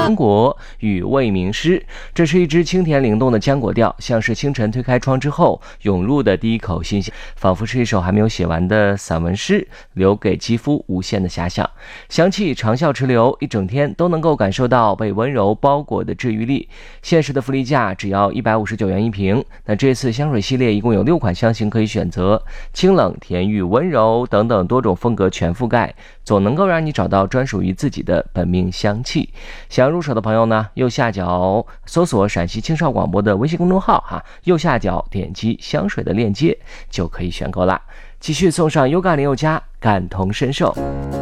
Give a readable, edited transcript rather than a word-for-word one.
浆果与未名诗。这是一支清甜灵动的浆果调，像是清晨推开窗之后涌入的第一口新鲜，仿佛是一首还没有写完的散文诗，留给肌肤无限的遐想。香气长效持留，一整天都能够感受到被温柔包裹的治愈力。限时的福利价只要159元一瓶。那这次香水系列一共有6款香型可以选择，清冷、甜郁、温柔等等多种风格全覆盖，总能够让你找到专属于自己的本命香气。想要入手的朋友呢，右下角搜索陕西青少广播的微信公众号右下角点击香水的链接就可以选购啦。继续送上优感林宥嘉，感同身受。